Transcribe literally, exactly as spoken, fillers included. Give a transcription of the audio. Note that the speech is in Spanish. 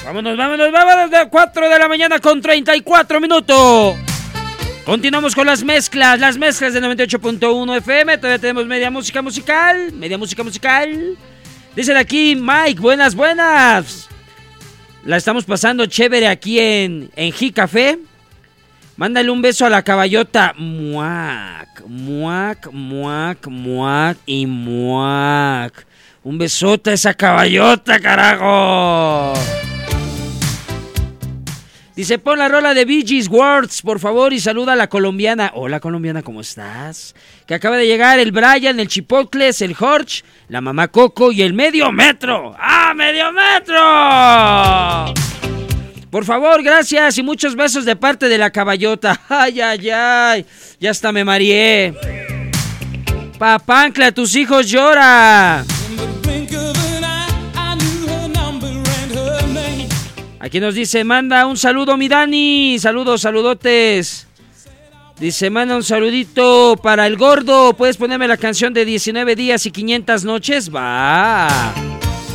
Vámonos, vámonos, vámonos de cuatro de la mañana con treinta y cuatro minutos. Continuamos con las mezclas, las mezclas de noventa y ocho punto uno F M. Todavía tenemos media música musical, media música musical. Dicen aquí, Mike, buenas, buenas. La estamos pasando chévere aquí en, en G Café. Mándale un beso a la caballota. Muac, muac, muac, muac y muac. Un besote a esa caballota, carajo. Dice, pon la rola de Bee Gees Words, por favor, y saluda a la colombiana. Hola, colombiana, ¿cómo estás? Que acaba de llegar el Brian, el Chipocles, el Jorge, la mamá Coco y el Medio Metro. ¡Ah, Medio Metro! Por favor, gracias y muchos besos de parte de la caballota. Ay, ay, ay, ya hasta me mareé. Papancla, tus hijos lloran. Aquí nos dice, manda un saludo mi Dani, saludos, saludotes. Dice, manda un saludito para el gordo, ¿puedes ponerme la canción de diecinueve días y quinientas noches? Va.